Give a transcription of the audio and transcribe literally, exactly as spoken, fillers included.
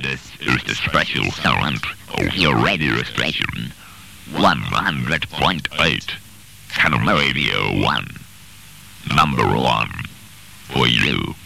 This is the special sound of your radio station, one hundred point eight, Canal Radio one. Number one, for you.